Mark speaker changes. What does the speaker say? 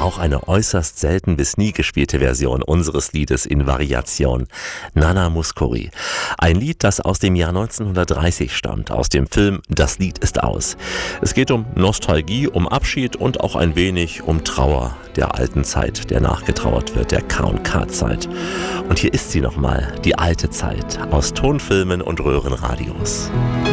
Speaker 1: auch eine äußerst selten bis nie gespielte Version unseres Liedes in Variation. Nana Mouskouri. Ein Lied, das aus dem Jahr 1930 stammt, aus dem Film Das Lied ist aus. Es geht um Nostalgie, um Abschied und auch ein wenig um Trauer der alten Zeit, der nachgetrauert wird, der K&K-Zeit. Und hier ist sie nochmal, die alte Zeit, aus Tonfilmen und Röhrenradios.